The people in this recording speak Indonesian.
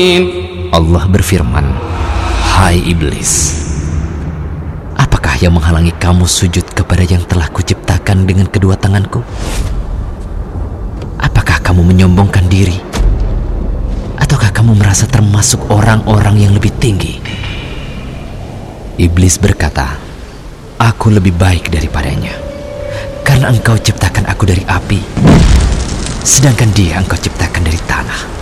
Allah berfirman, "Hai iblis, apakah yang menghalangi kamu sujud kepada yang telah kuciptakan dengan kedua tanganku? Apakah kamu menyombongkan diri? Ataukah kamu merasa termasuk orang-orang yang lebih tinggi?" Iblis berkata, "Aku lebih baik daripadanya, karena engkau ciptakan aku dari api, sedangkan dia engkau ciptakan dari tanah."